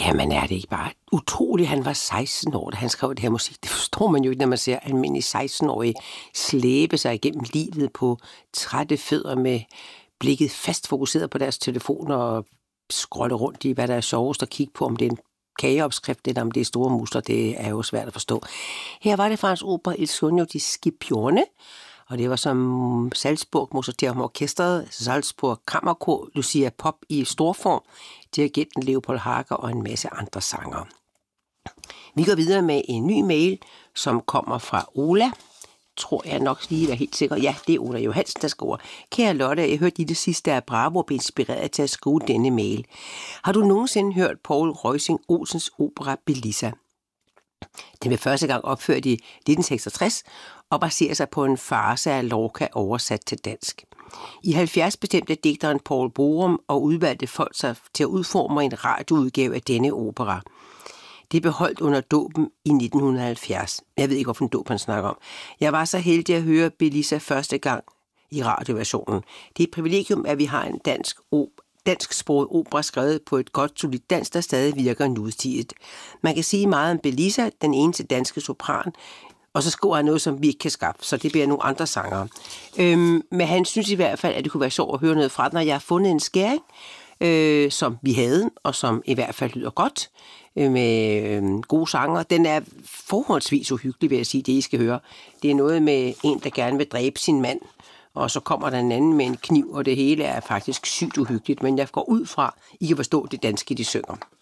Jamen er det ikke bare utroligt, han var 16 år, da han skrev det her musik. Det forstår man jo ikke, når man ser almindelige 16-årige slæbe sig igennem livet på trætte fødder med blikket fast fokuseret på deres telefoner og scrolle rundt i, hvad der er sjovest at kigge på, om det er en kageopskrift eller om det er store muskler. Det er jo svært at forstå. Her var det fra hans opera Il Sogno di Scipione, og det var som Salzburg Musikteatret Orkestret, Salzburg Kammerkor, Lucia Pop i storform, dirigenten Leopold Hager og en masse andre sangere. Vi går videre med en ny mail, som kommer fra Ola. Tror jeg nok lige er helt sikker. Ja, det er Ola Johansen, der skriver. Kære Lotte, jeg hørte i det sidste af Bravo og blev inspireret til at skrive denne mail. Har du nogensinde hørt Poul Røsing Olsens opera Belissa? Den blev første gang opført i 1966 og baserer sig på en farce af Lorca oversat til dansk. I 70 bestemte digteren Poul Borum og udvalgte folk sig til at udforme en radioudgave af denne opera. Det blev holdt under dåben i 1970. Jeg ved ikke, hvorfor en dåb han snakker om. Jeg var så heldig at høre Belissa første gang i radioversionen. Det er et privilegium, at vi har en dansksproget opera skrevet på et godt, solidt dansk, der stadig virker nutidigt. Man kan sige meget om Belissa, den eneste danske sopran, og så skriver han noget, som vi ikke kan skaffe, så det bliver nogle andre sangere. Men han synes i hvert fald, at det kunne være sjovt at høre noget fra den, og jeg har fundet en skæring, som vi havde, og som i hvert fald lyder godt, med gode sanger. Den er forholdsvis uhyggelig, vil jeg sige, det I skal høre. Det er noget med en, der gerne vil dræbe sin mand, og så kommer der en anden med en kniv, og det hele er faktisk sygt uhyggeligt, men jeg går ud fra, I kan forstå det danske, de synger.